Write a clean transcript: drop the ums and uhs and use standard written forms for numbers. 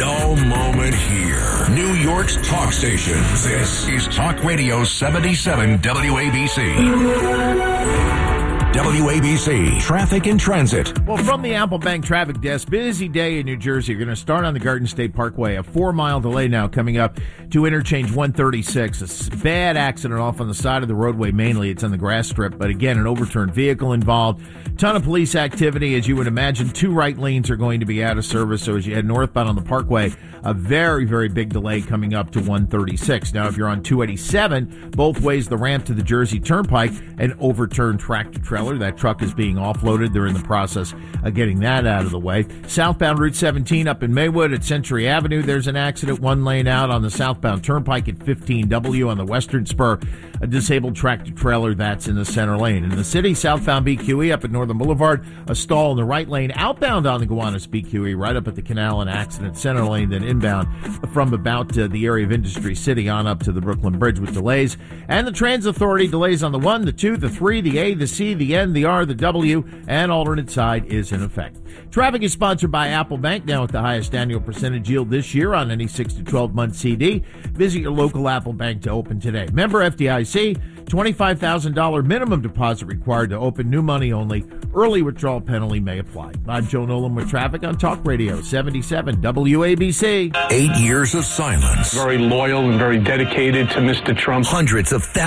dull moment here. New York's talk station. This is Talk Radio 77 WABC. WABC, traffic and transit. Well, from the Apple Bank traffic desk, busy day in New Jersey. You're going to start on the Garden State Parkway. A 4-mile delay now coming up to interchange 136. A bad accident off on the side of the roadway. Mainly, it's on the grass strip. But again, an overturned vehicle involved. Ton of police activity. As you would imagine, 2 right lanes are going to be out of service. So as you head northbound on the Parkway, a very, very big delay coming up to 136. Now, if you're on 287, both ways, the ramp to the Jersey Turnpike, an overturned tractor-trailer. That truck is being offloaded. They're in the process of getting that out of the way. Southbound Route 17 up in Maywood at Century Avenue. There's an accident, 1 lane out on the southbound Turnpike at 15W on the western spur. A disabled tractor-trailer that's in the center lane. In the city, southbound BQE up at Northern Boulevard, a stall in the right lane. Outbound on the Gowanus BQE right up at the canal, an accident, center lane, then inbound from about the area of Industry City on up to the Brooklyn Bridge with delays. And the Transit Authority delays on the 1, the 2, the 3, the A, the C, the N, the R, the W, and alternate side is in effect. Traffic is sponsored by Apple Bank, now with the highest annual percentage yield this year on any 6 to 12-month CD. Visit your local Apple Bank to open today. Member FDIC, $25,000 minimum deposit required to open, new money only. Early withdrawal penalty may apply. I'm Joe Nolan with traffic on Talk Radio 77 WABC. 8 years of silence. Very loyal and very dedicated to Mr. Trump. Hundreds of thousands.